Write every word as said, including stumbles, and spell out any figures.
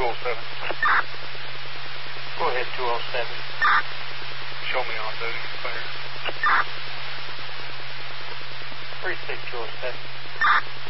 oh seven. Go ahead, two oh seven. Show me on duty, clear. three six two oh seven.